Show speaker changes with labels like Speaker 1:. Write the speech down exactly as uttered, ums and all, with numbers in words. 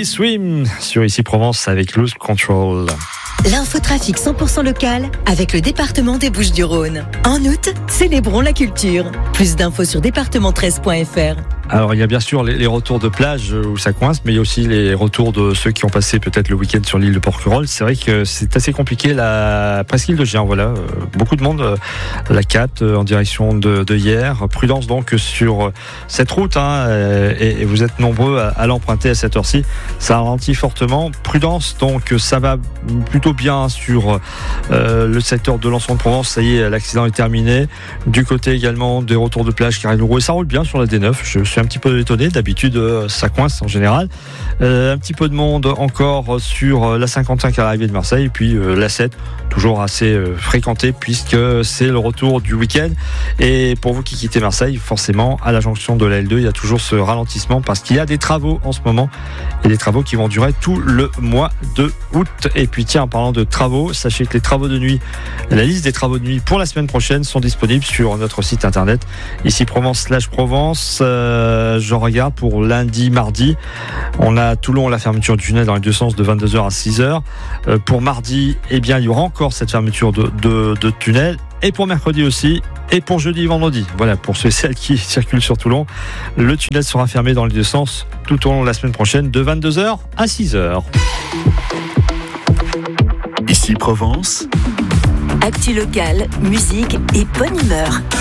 Speaker 1: Body Swim sur Ici Provence avec Lose Control.
Speaker 2: L'infotrafic cent pour cent local avec le département des Bouches-du-Rhône. En août, célébrons la culture. Plus d'infos sur département treize point f r.
Speaker 1: Alors il y a bien sûr les, les retours de plage où ça coince, mais il y a aussi les retours de ceux qui ont passé peut-être le week-end sur l'île de Porquerolles. C'est vrai que c'est assez compliqué la presqu'île de Gien. Voilà, euh, beaucoup de monde euh, la capte euh, en direction de, de hier. Prudence donc sur cette route, hein, euh, et, et vous êtes nombreux à, à l'emprunter à cette heure-ci. Ça ralentit fortement. Prudence donc, ça va plutôt bien sur euh, le secteur de l'Anse de Provence. Ça y est, l'accident est terminé. Du côté également des retours de plage qui arrivent nouveau, et ça roule bien sur la D neuf. Je suis un petit peu étonné, d'habitude ça coince en général. Euh, un petit peu de monde encore sur la cinquante-cinq à l'arrivée de Marseille, et puis euh, la sept toujours assez euh, fréquentée puisque c'est le retour du week-end. Et pour vous qui quittez Marseille, forcément à la jonction de la L deux, il y a toujours ce ralentissement parce qu'il y a des travaux en ce moment, et des travaux qui vont durer tout le mois de août. Et puis tiens, en parlant de travaux, sachez que les travaux de nuit, la liste des travaux de nuit pour la semaine prochaine sont disponibles sur notre site internet ici Provence slash Provence. Euh, je regarde pour lundi, mardi, on a à Toulon la fermeture du tunnel dans les deux sens de vingt-deux heures à six heures. Euh, pour mardi, eh bien, il y aura encore cette fermeture de, de, de tunnel. Et pour mercredi aussi, et pour jeudi et vendredi. Voilà, pour ceux et celles qui circulent sur Toulon, le tunnel sera fermé dans les deux sens tout au long de la semaine prochaine de vingt-deux heures à six heures.
Speaker 3: Ici Provence.
Speaker 2: Actu locale, musique et bonne humeur.